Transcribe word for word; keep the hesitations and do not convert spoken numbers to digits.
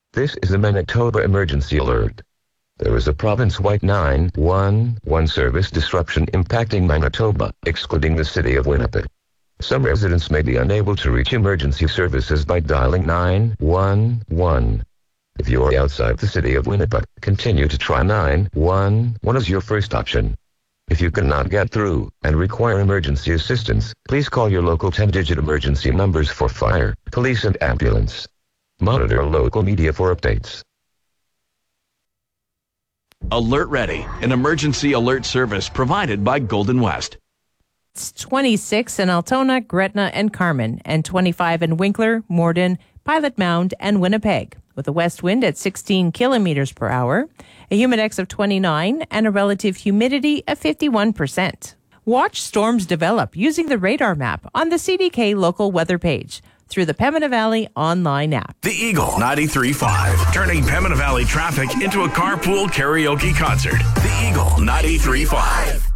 This is a Manitoba emergency alert. There is a province-wide nine one one service disruption impacting Manitoba, excluding the city of Winnipeg. Some residents may be unable to reach emergency services by dialing nine one one. If you are outside the city of Winnipeg, continue to try nine one one as your first option. If you cannot get through and require emergency assistance, please call your local ten-digit emergency numbers for fire, police, and ambulance. Monitor local media for updates. Alert Ready, an emergency alert service provided by Golden West. It's twenty-six in Altona, Gretna, and Carman, and twenty-five in Winkler, Morden, Pilot Mound, and Winnipeg, with a west wind at sixteen kilometers per hour, a humidex of twenty-nine, and a relative humidity of fifty-one percent. Watch storms develop using the radar map on the C D K local weather page through the Pembina Valley online app. The Eagle ninety-three point five, turning Pembina Valley traffic into a carpool karaoke concert. The Eagle ninety-three point five.